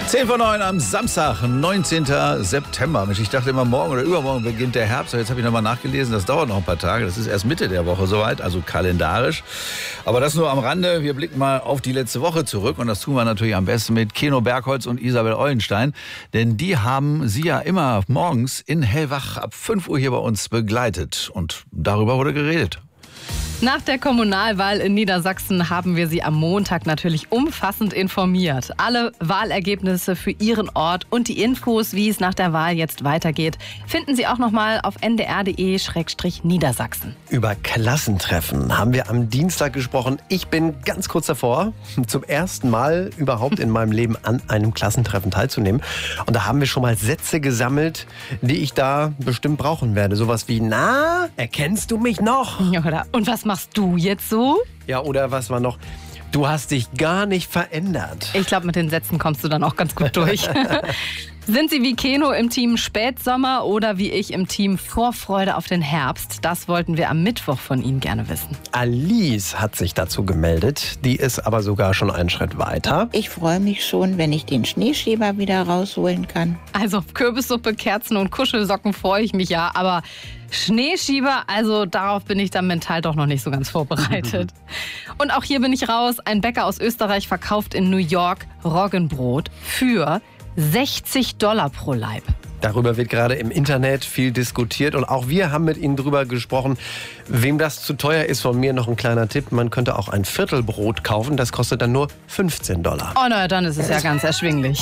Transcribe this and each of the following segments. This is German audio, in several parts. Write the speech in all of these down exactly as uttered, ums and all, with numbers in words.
zehn vor neun am Samstag, neunzehnten September. Ich dachte immer, morgen oder übermorgen beginnt der Herbst. Jetzt habe ich nochmal nachgelesen, das dauert noch ein paar Tage. Das ist erst Mitte der Woche soweit, also kalendarisch. Aber das nur am Rande. Wir blicken mal auf die letzte Woche zurück. Und das tun wir natürlich am besten mit Keno Bergholz und Isabel Eulenstein. Denn die haben Sie ja immer morgens in Hellwach ab fünf Uhr hier bei uns begleitet. Und darüber wurde geredet. Nach der Kommunalwahl in Niedersachsen haben wir Sie am Montag natürlich umfassend informiert. Alle Wahlergebnisse für Ihren Ort und die Infos, wie es nach der Wahl jetzt weitergeht, finden Sie auch nochmal auf n d r punkt d e slash Niedersachsen. Über Klassentreffen haben wir am Dienstag gesprochen. Ich bin ganz kurz davor, zum ersten Mal überhaupt in meinem Leben an einem Klassentreffen teilzunehmen. Und da haben wir schon mal Sätze gesammelt, die ich da bestimmt brauchen werde. Sowas wie, na, erkennst du mich noch? Oder, und was machst du jetzt so? Ja, oder was war noch? Du hast dich gar nicht verändert. Ich glaube, mit den Sätzen kommst du dann auch ganz gut durch. Sind Sie wie Keno im Team Spätsommer oder wie ich im Team Vorfreude auf den Herbst? Das wollten wir am Mittwoch von Ihnen gerne wissen. Alice hat sich dazu gemeldet. Die ist aber sogar schon einen Schritt weiter. Ich freue mich schon, wenn ich den Schneeschieber wieder rausholen kann. Also auf Kürbissuppe, Kerzen und Kuschelsocken freue ich mich ja, aber Schneeschieber, also darauf bin ich dann mental doch noch nicht so ganz vorbereitet. Und auch hier bin ich raus. Ein Bäcker aus Österreich verkauft in New York Roggenbrot für sechzig Dollar pro Laib. Darüber wird gerade im Internet viel diskutiert und auch wir haben mit Ihnen drüber gesprochen. Wem das zu teuer ist, von mir noch ein kleiner Tipp. Man könnte auch ein Viertelbrot kaufen, das kostet dann nur fünfzehn Dollar. Oh naja, dann ist es ja ganz erschwinglich.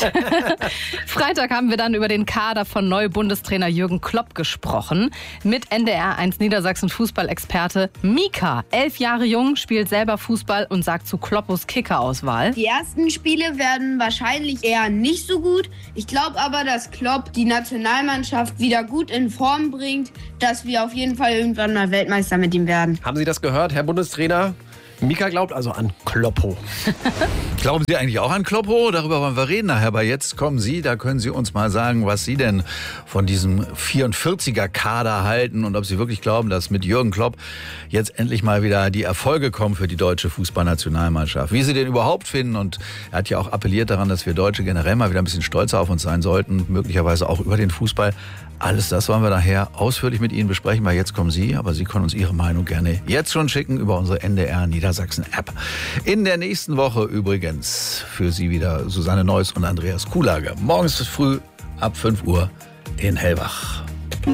Freitag haben wir dann über den Kader von Neu-Bundestrainer Jürgen Klopp gesprochen. Mit N D R eins Niedersachsen Fußballexperte Mika. Elf Jahre jung, spielt selber Fußball und sagt zu Kloppos Kickerauswahl: Die ersten Spiele werden wahrscheinlich eher nicht so gut. Ich glaube aber, dass Klopp die Nationalmannschaft wieder gut in Form bringt, dass wir auf jeden Fall irgendwann mal Weltmeister mit ihm werden. Haben Sie das gehört, Herr Bundestrainer? Mika glaubt also an Kloppo. Glauben Sie eigentlich auch an Kloppo? Darüber wollen wir reden nachher. Aber jetzt kommen Sie, da können Sie uns mal sagen, was Sie denn von diesem vierundvierziger-Kader halten und ob Sie wirklich glauben, dass mit Jürgen Klopp jetzt endlich mal wieder die Erfolge kommen für die deutsche Fußballnationalmannschaft. Wie Sie den überhaupt finden, und er hat ja auch appelliert daran, dass wir Deutsche generell mal wieder ein bisschen stolzer auf uns sein sollten, möglicherweise auch über den Fußball. Alles das wollen wir nachher ausführlich mit Ihnen besprechen, weil jetzt kommen Sie, aber Sie können uns Ihre Meinung gerne jetzt schon schicken über unsere N D R Niedersachsen App. In der nächsten Woche übrigens für Sie wieder Susanne Neuss und Andreas Kuhlage. Morgens früh ab fünf Uhr in Hellwach.